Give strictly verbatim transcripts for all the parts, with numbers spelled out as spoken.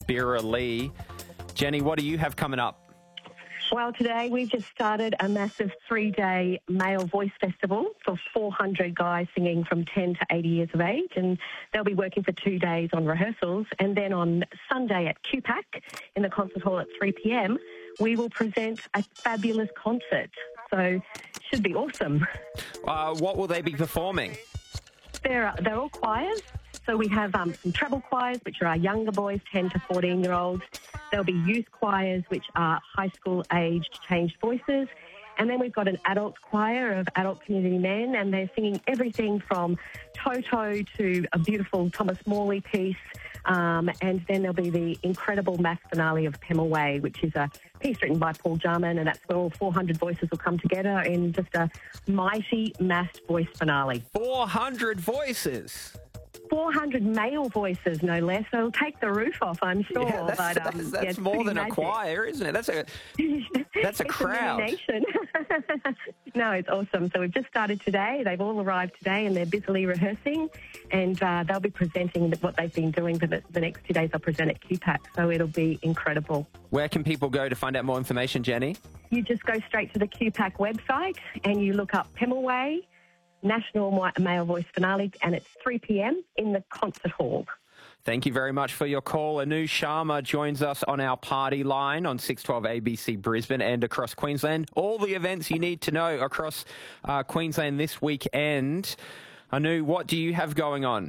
Bira Lee. Jenny, what do you have coming up? Well, today we've just started a massive three-day male voice festival for four hundred guys singing from ten to eighty years of age, and they'll be working for two days on rehearsals. And then on Sunday at Q PAC in the concert hall at three p m, we will present a fabulous concert. So should be awesome. Uh, what will they be performing? They're, they're all choirs. So we have um, some treble choirs, which are our younger boys, ten to fourteen-year-olds. There'll be youth choirs, which are high school-aged changed voices. And then we've got an adult choir of adult community men, and they're singing everything from Toto to a beautiful Thomas Morley piece. Um, and then there'll be the incredible mass finale of Pemulwuy, which is a piece written by Paul Jarman, and that's where all four hundred voices will come together in just a mighty massed voice finale. four hundred voices? four hundred male voices, no less. So it'll take the roof off, I'm sure. Yeah, that's but, um, that's, that's yeah, more than magic. a choir, isn't it? That's a that's a it's crowd. A nation. No, it's awesome. So we've just started today. They've all arrived today, and they're busily rehearsing, and uh, they'll be presenting what they've been doing for the, the next two days. They'll present at Q PAC, so it'll be incredible. Where can people go to find out more information, Jenny? You just go straight to the Q PAC website, and you look up Pemulwuy National Male Voice Finale, and it's three p m in the concert hall. Thank you very much for your call. Anu Sharma joins us on our party line on six twelve A B C Brisbane and across Queensland. All the events you need to know across uh, Queensland this weekend. Anu, what do you have going on?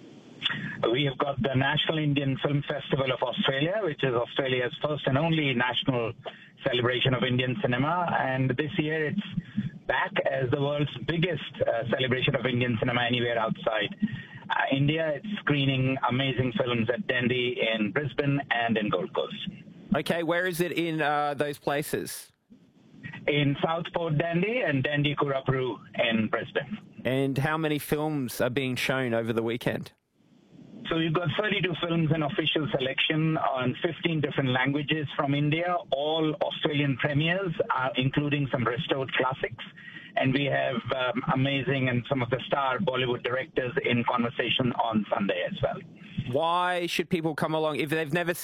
We have got the National Indian Film Festival of Australia, which is Australia's first and only national celebration of Indian cinema. And this year it's back as the world's biggest uh, celebration of Indian cinema anywhere outside uh, India. It's screening amazing films at Dendy in Brisbane and in Gold Coast. Okay, where is it in uh, those places? In Southport Dendy and Dendy Kurapuru in Brisbane. And how many films are being shown over the weekend? So we've got thirty-two films in official selection on fifteen different languages from India, all Australian premieres, uh, including some restored classics. And we have um, amazing and some of the star Bollywood directors in conversation on Sunday as well. Why should people come along? If they've never